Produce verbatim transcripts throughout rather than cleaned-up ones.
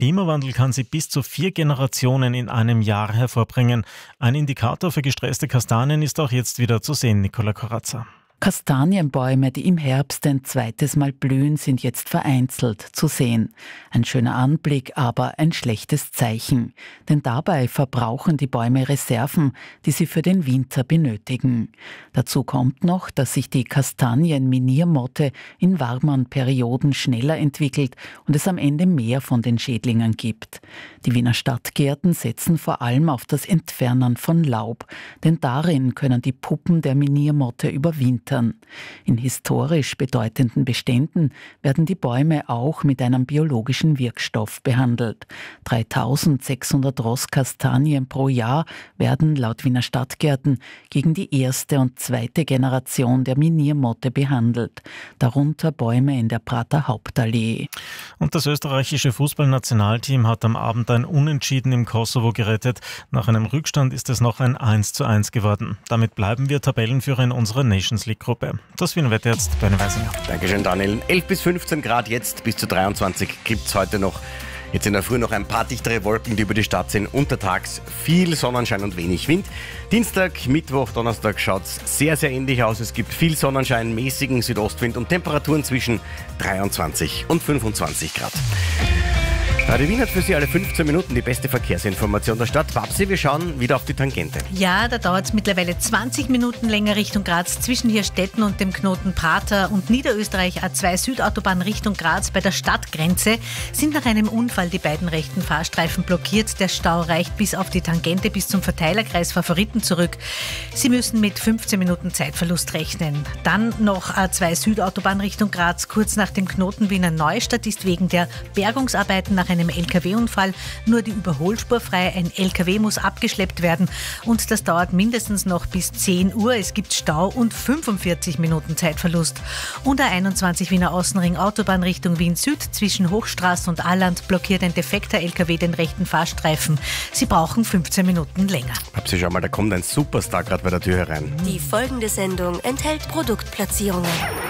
Klimawandel kann sie bis zu vier Generationen in einem Jahr hervorbringen. Ein Indikator für gestresste Kastanien ist auch jetzt wieder zu sehen, Nicola Corazza. Kastanienbäume, die im Herbst ein zweites Mal blühen, sind jetzt vereinzelt zu sehen. Ein schöner Anblick, aber ein schlechtes Zeichen. Denn dabei verbrauchen die Bäume Reserven, die sie für den Winter benötigen. Dazu kommt noch, dass sich die Kastanienminiermotte in warmen Perioden schneller entwickelt und es am Ende mehr von den Schädlingen gibt. Die Wiener Stadtgärten setzen vor allem auf das Entfernen von Laub, denn darin können die Puppen der Miniermotte überwintern. In historisch bedeutenden Beständen werden die Bäume auch mit einem biologischen Wirkstoff behandelt. dreitausendsechshundert Rosskastanien pro Jahr werden laut Wiener Stadtgärten gegen die erste und zweite Generation der Miniermotte behandelt, darunter Bäume in der Prater Hauptallee. Und das österreichische Fußballnationalteam hat am Abend ein Unentschieden im Kosovo gerettet. Nach einem Rückstand ist es noch ein eins zu eins geworden. Damit bleiben wir Tabellenführer in unserer Nations League Gruppe. Das Wiener Wetter jetzt, Bernie Weisinger. Dankeschön, Daniel. elf bis fünfzehn Grad jetzt, bis zu dreiundzwanzig gibt es heute noch. Jetzt in der Früh noch ein paar dichtere Wolken, die über die Stadt sind. Untertags viel Sonnenschein und wenig Wind. Dienstag, Mittwoch, Donnerstag schaut es sehr, sehr ähnlich aus. Es gibt viel Sonnenschein, mäßigen Südostwind und Temperaturen zwischen dreiundzwanzig und fünfundzwanzig Grad. Radio Wien hat für Sie alle fünfzehn Minuten die beste Verkehrsinformation der Stadt. Babsi, wir schauen wieder auf die Tangente. Ja, da dauert es mittlerweile zwanzig Minuten länger Richtung Graz, zwischen Hirstetten und dem Knoten Prater und Niederösterreich A zwei Südautobahn Richtung Graz bei der Stadtgrenze sind nach einem Unfall die beiden rechten Fahrstreifen blockiert. Der Stau reicht bis auf die Tangente bis zum Verteilerkreis Favoriten zurück. Sie müssen mit fünfzehn Minuten Zeitverlust rechnen. Dann noch A zwei Südautobahn Richtung Graz, kurz nach dem Knoten Wiener Neustadt ist wegen der Bergungsarbeiten nach einem L K W-Unfall nur die Überholspur frei. Ein L K W muss abgeschleppt werden und das dauert mindestens noch bis zehn Uhr. Es gibt Stau und fünfundvierzig Minuten Zeitverlust. Und A einundzwanzig Wiener Außenring Autobahn Richtung Wien Süd zwischen Hochstraße und Alland blockiert ein defekter L K W den rechten Fahrstreifen. Sie brauchen fünfzehn Minuten länger. Babsi, schau mal, da kommt ein Superstar gerade bei der Tür herein. Die folgende Sendung enthält Produktplatzierungen.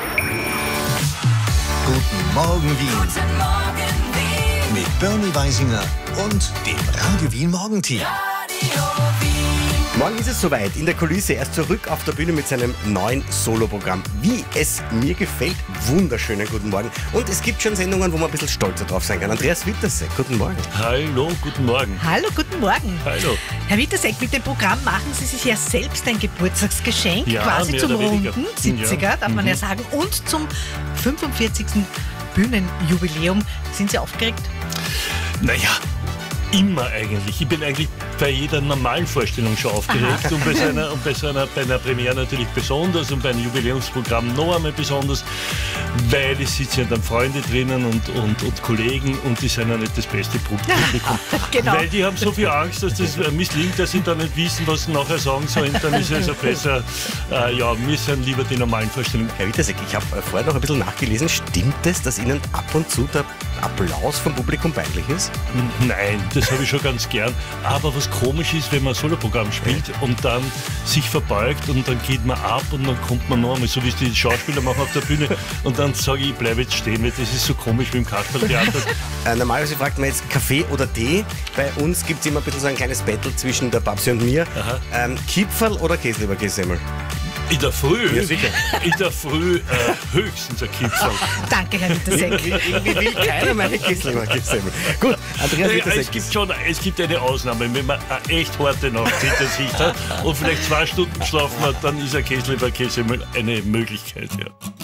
Guten Morgen Wien. Guten Morgen, Wien. Mit Bernie Weisinger und dem Radio Wien Morgenteam. Radio Wien. Morgen ist es soweit. In der Kulisse. Er ist zurück auf der Bühne mit seinem neuen Soloprogramm. Wie es mir gefällt. Wunderschönen guten Morgen. Und es gibt schon Sendungen, wo man ein bisschen stolzer drauf sein kann. Andreas Wittersek, guten Morgen. Hallo, guten Morgen. Hallo, guten Morgen. Hallo. Herr Wittersek, mit dem Programm machen Sie sich ja selbst ein Geburtstagsgeschenk, Ja, quasi mehr zum oder weniger. runden siebziger, Ja. darf man ja sagen, und zum fünfundvierzigsten Bühnenjubiläum. Sind Sie aufgeregt? Naja, immer eigentlich. Ich bin eigentlich bei jeder normalen Vorstellung schon aufgeregt und bei, seiner, und bei, seiner, bei einer Premiere natürlich besonders und bei einem Jubiläumsprogramm noch einmal besonders, weil es sitzen ja dann Freunde drinnen und, und, und Kollegen und die sind ja nicht das beste Publikum. Genau. Weil die haben so viel Angst, dass das misslingt, dass sie dann nicht wissen, was sie nachher sagen sollen. Dann ist es also besser, äh, ja, wir sind lieber die normalen Vorstellungen. Herr Wittersek, ich habe vorher noch ein bisschen nachgelesen. Stimmt es, dass Ihnen ab und zu der Applaus vom Publikum peinlich ist? Nein, das habe ich schon ganz gern. Aber was komisch ist, wenn man ein Soloprogramm spielt und dann sich verbeugt und dann geht man ab und dann kommt man noch einmal, so wie es die Schauspieler machen auf der Bühne, und dann sage ich, ich bleibe jetzt stehen, weil das ist so komisch wie im Kasperltheater. Äh, normalerweise fragt man jetzt Kaffee oder Tee. Bei uns gibt es immer ein bisschen so ein kleines Battle zwischen der Babsi und mir. Ähm, Kipferl oder Käsleberkässemmel? In der Früh, Ja, sicher. in der Früh äh, höchstens ein Kipferl. Danke, Herr Wittersek. Irgendwie will keiner meine Käsleberkässemmel. Gut, Andreas Ja, Wittersek. es gibt schon, es gibt eine Ausnahme, wenn man eine echt harte Nacht hinter sich hat und vielleicht zwei Stunden geschlafen hat, dann ist ein Käsleberkässemmel eine Möglichkeit. Ja.